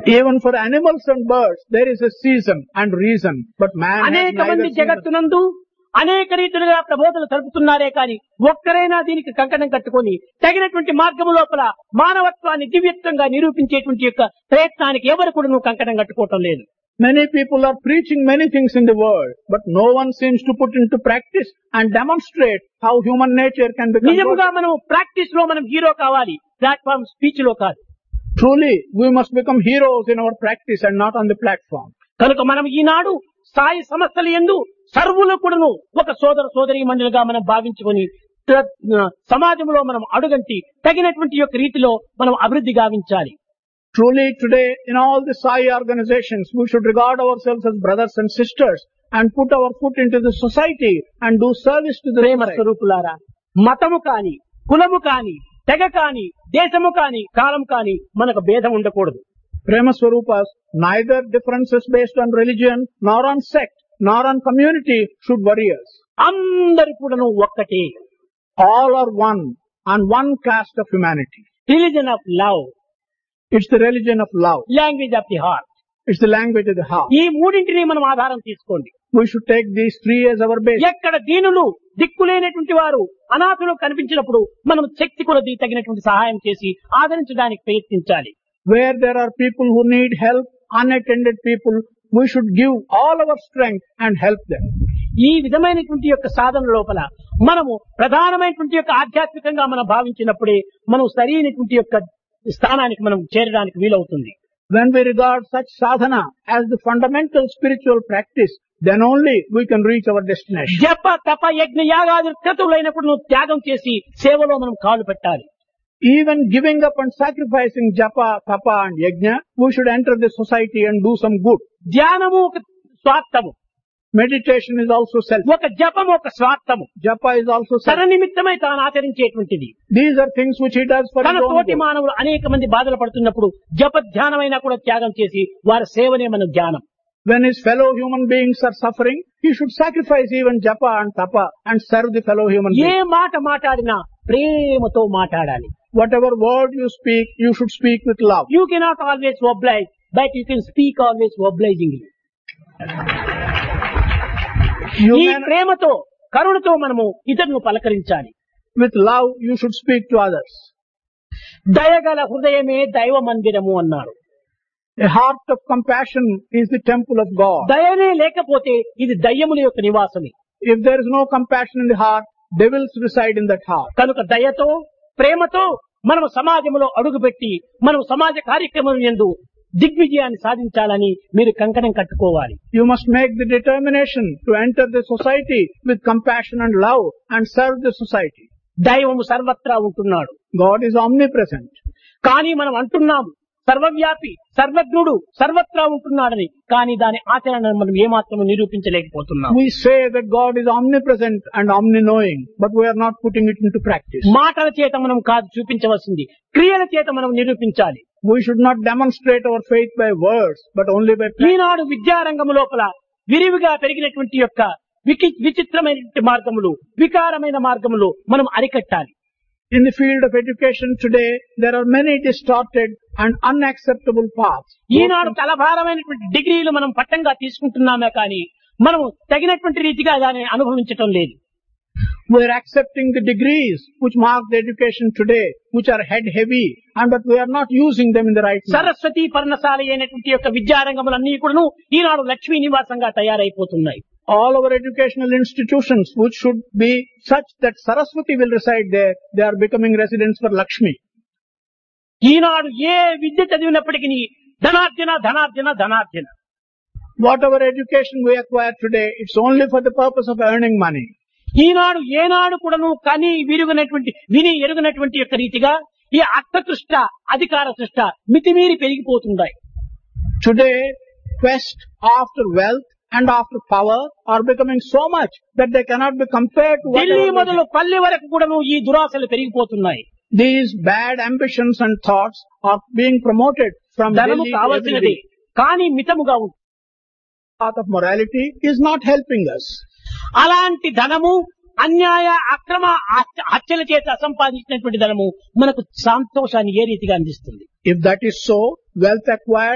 Even for animals and birds, there is a season and reason, but man has అనేక neither మంది season. జగత్తునందు అనేక రీతిలుగా ప్రబోధనలు జరుపుతున్నారే కానీ ఒక్కరైనా దీనికి కంకణం కట్టుకొని తగినటువంటి మార్గము లోపల మానవత్వాన్ని దివ్యత్వంగా నిరూపించేటువంటి యొక్క ప్రయత్నానికి ఎవరు కూడా నువ్వు కంకణం కట్టుకోవటం లేదు. Many people are preaching many things in the world, but no one seems to put into practice and demonstrate how human nature can be నిజముగా converted. మనం ప్రాక్టీస్ లో మనం హీరో కావాలి, ప్లాట్ఫామ్ స్పీచ్ లో కాదు. Truly, we must become heroes in our practice and not on the platform. కనుక మనం ఈనాడు స్థాయి సమస్యలు యందు సర్వులు కూడాను ఒక సోదర సోదరీ మండలిగా మనం భావించుకొని సమాజంలో మనం అడుగంటి తగినటువంటి యొక్క రీతిలో మనం అభివృద్ధి గావించాలి. Truly, today, in all the Sai organizations, we should regard ourselves as brothers and sisters and put our foot into the society and do service to the Prema society. స్వరూపులారా, మతము కాని, కులము కాని, తెగ కాని, దేశము కాని, కాలం కాని మనకు భేదం ఉండకూడదు. Prema Swarupas, neither differences based on religion, nor on sect, nor on community should worry us. అందరు కూడాను ఒక్కటే. All are one, on one caste of humanity. Religion of love, It's the religion of love. Language of the heart. It's the language of the heart. ఈ మూడింటిని మనం ఆధారం తీసుకోండి. We should take these three as our base. ఎక్కడ దీనులు దిక్కులేనటువంటి వారు అనాథులు కనిపించినప్పుడు మనం శక్తి కొలది తగినటువంటి సహాయం చేసి ఆదరించడానికి ప్రయత్నించాలి. Where there are people who need help, unattended people, we should give all our strength and help them. ఈ విధమైనటువంటి యొక్క సాధన లోపల మనము ప్రధానమైనటువంటి యొక్క ఆధ్యాత్మికంగా మనం భావించినప్పుడే మనం సరైనటువంటి యొక్క స్థానానికి మనం చేరడానికి వీలవుతుంది. When we regard such sadhana as the fundamental spiritual practice, then only we can reach our destination. జప తప యజ్ఞ యాగాది క్రతువులైనప్పుడు నువ్వు త్యాగం చేసి సేవలో మనం కాలు పెట్టాలి. Even giving up and sacrificing japa, tapa and yajna, we should enter the society and do some good. ధ్యానము ఒక స్వార్థము, Meditation is also self. ఒక జపము ఒక స్వార్థము. Japa is also తన self. నిమిత్తమై తాను ఆచరించేటువంటిది. These are things which he does for తన his own తోటి good. మానవులు అనేక మంది బాధలు పడుతున్నప్పుడు జప ధ్యానమైనా కూడా త్యాగం చేసి వారి సేవనే మన ధ్యానం. When his fellow human beings are suffering, he should sacrifice even japa and tapa and serve the fellow human A beings. మాట మాట్లాడినా ప్రేమతో మాట్లాడాలి. Whatever word you speak, you should speak with love. You cannot always oblige, but you can speak always obligingly. You ఈ can- ప్రేమతో కరుణతో మనము ఇతరులను పలకరించాలి. with love, you should speak to others. దయగల హృదయమే దైవ మందిరము అన్నారు. A heart of compassion is the temple of God. దయనే లేకపోతే ఇది దయ్యముల యొక్క నివాసమే. If there is no compassion in the heart, devils reside in that heart. కనుక దయతో ప్రేమతో మనం సమాజంలో అడుగుపెట్టి మనం సమాజ కార్యక్రమం యందు దిగ్విజయాన్ని సాధించాలని మీరు కంకణం కట్టుకోవాలి. You must make the determination to enter the society with compassion and love and serve the society. దైవము సర్వత్రా ఉంటున్నాడు. God is omnipresent. కానీ మనం అంటున్నాము సర్వవ్యాపి, సర్వజ్ఞుడు, సర్వత్రా ఉంటున్నాడని. కానీ దాని ఆచరణను మనం ఏమాత్రం నిరూపించలేకపోతున్నాం. We say that God is omnipresent and omni-knowing, but we are not putting it into practice. మాటల చేత మనం కాదు చూపించవలసింది, క్రియల చేత మనం నిరూపించాలి. We should not demonstrate our faith by words, but only by practice. ఈనాడు విద్యారంగం లోపల విరివిగా పెరిగినటువంటి యొక్క విచిత్రమైనటువంటి మార్గములు, వికారమైన మార్గములు మనం అరికట్టాలి. In the field of education today, there are many distorted and unacceptable paths. ఈనాడు తలభారమైనటువంటి డిగ్రీలు మనం పట్టంగా తీసుకుంటున్నామే కానీ మనం తగినటువంటి రీతిగా దాన్ని అనుభవించటం లేదు. We are accepting the degrees which mark the education today, which are head heavy, and but we are not using them in the right manner. Saraswati పర్ణశాల అయినటువంటి యొక్క విద్యారంగములన్నీ కూడాను ఈనాడు Lakshmi నివాసంగా తయారైపోతున్నాయి. All our educational institutions, which should be such that Saraswati will reside there, they are becoming residents for Lakshmi. ఈనాడు ఏ విద్య చదివినప్పటికీ ధనార్జన ధనార్జన ధనార్జన. Whatever education we acquire today, it's only for the purpose of earning money. ఈనాడు ఏనాడు కూడాను కని విని ఎరుగనటువంటి యొక్క రీతిగా ఈ అర్థతృష్ట అధికార తృష్ట మితిమీరి పెరిగిపోతున్నాయి. Today, quest after wealth and after power are becoming so much that they cannot be compared to Delhi whatever మొదలు పల్లె వరకు కూడాను ఈ దురాశలు పెరిగిపోతున్నాయి. these bad ambitions and thoughts are being promoted from ధనము Delhi to కావలసినది every కానీ మితముగా ఉంటుంది. path of morality is not helping us. అలాంటి ధనము అన్యాయ అక్రమ హత్యల చేత సంపాదించినటువంటి ధనము మనకు సంతోషాన్ని ఏ రీతిగా అందిస్తుంది? If that is so, wealth acquired